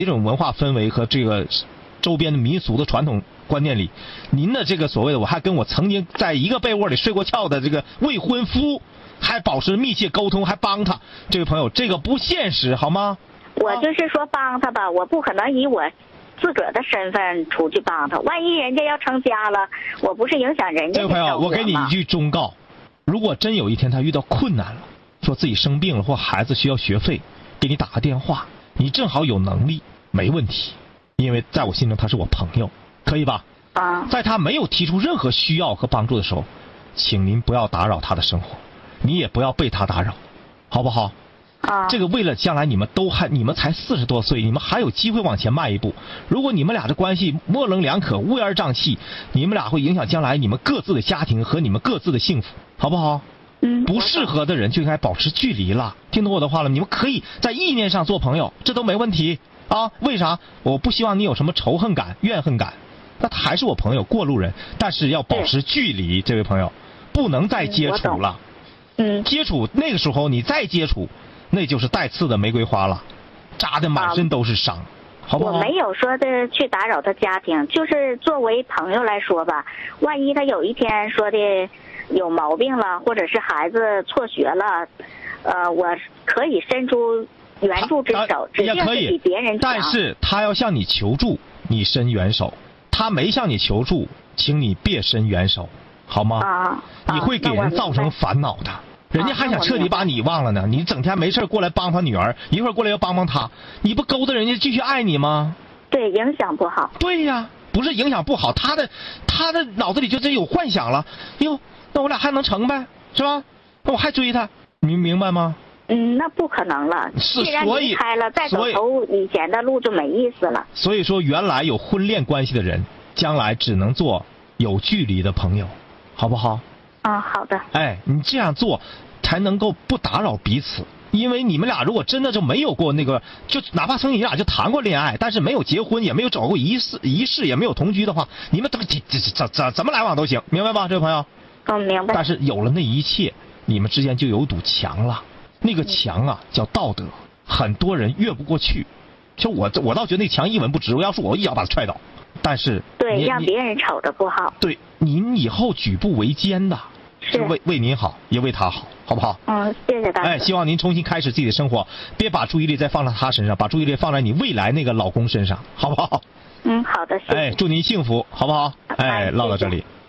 这种文化氛围和这个周边的民俗的传统观念里，您的这个所谓的我还跟我曾经在一个被窝里睡过觉的这个未婚夫还保持密切沟通，还帮他，这位朋友，这个不现实，好吗？ 我就是说帮他吧，我不可能以我自个儿的身份出去帮他，万一人家要成家了，我不是影响人家的生活吗？ 这位朋友，我给你一句忠告，如果真有一天他遇到困难了，说自己生病了或孩子需要学费，给你打个电话，你正好有能力，没问题，因为在我心中他是我朋友，可以吧？ 啊， 在他没有提出任何需要和帮助的时候，请您不要打扰他的生活，你也不要被他打扰，好不好？ 啊， 这个为了将来你们才40多岁，你们还有机会往前迈一步。如果你们俩的关系模棱两可、乌烟瘴气，你们俩会影响将来你们各自的家庭和你们各自的幸福，好不好？不适合的人就应该保持距离了，听懂我的话了？你们可以在意念上做朋友，这都没问题啊。为啥？我不希望你有什么仇恨感、怨恨感。那他还是我朋友，过路人，但是要保持距离，这位朋友，不能再接触了。接触那个时候你再接触，那就是带刺的玫瑰花了，扎的满身都是伤，好不好？ 我没有说的去打扰他家庭，就是作为朋友来说吧，万一他有一天说的有毛病了，或者是孩子辍学了，我可以伸出援助之手，指定是比别人强。 但是他要向你求助，你伸援手；他没向你求助，请你别伸援手，好吗？你会给人造成烦恼的。人家还想彻底把你忘了呢，你整天没事过来帮他女儿，一会儿过来要帮他，你不勾搭人家继续爱你吗？ 对，影响不好。 对呀，不是影响不好，他的脑子里就真有幻想了。哟，那我俩还能成呗，是吧？那我还追他，你明白吗？ 那不可能了。既然离开了，再走以前的路就没意思了。 所以说，原来有婚恋关系的人，将来只能做有距离的朋友，好不好？ 好的。 哎，你这样做才能够不打扰彼此，因为你们俩如果真的就没有过那个，就哪怕曾经你俩就谈过恋爱，但是没有结婚，也没有找过仪式，也没有同居的话，你们怎么来往都行，明白吧，这位朋友？ 明白。 但是有了那一切，你们之间就有堵墙了，那个墙啊叫道德，很多人越不过去。就我倒觉得那墙一文不值，我要是我一脚把他踹倒。但是对，让别人瞅着不好。 对，您以后举步维艰的，是为您好，也为他好，好不好？ 谢谢大家。 希望您重新开始自己的生活，别把注意力再放在他身上，把注意力放在你未来那个老公身上，好不好？ 好的，谢谢。 祝您幸福，好不好？唠到这里。